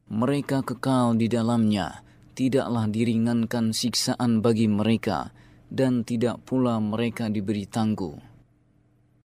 mereka kekal di dalamnya, tidaklah diringankan siksaan bagi mereka, dan tidak pula mereka diberi tangguh.